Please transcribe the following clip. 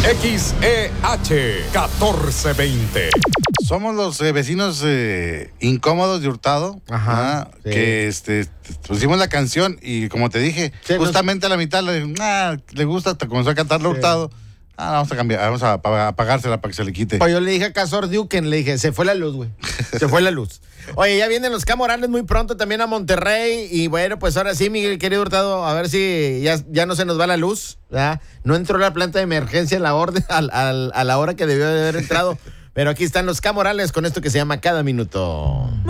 XEH 1420. Somos los vecinos incómodos de Hurtado. Ajá, sí. Que pusimos la canción y como te dije, Sí, justamente a la mitad le gusta, hasta comenzó a cantarle Hurtado. Vamos a cambiar, vamos a apagársela para que se le quite. Pues yo le dije a Casor Duken, le dije, se fue la luz, güey. Se fue la luz. Oye, ya vienen los Camorales muy pronto también a Monterrey. Y bueno, pues ahora sí, Miguel querido Hurtado, a ver si ya no se nos va la luz, ¿verdad? No entró la planta de emergencia a la hora que debió de haber entrado. Pero aquí están los Camorales con esto que se llama Cada Minuto.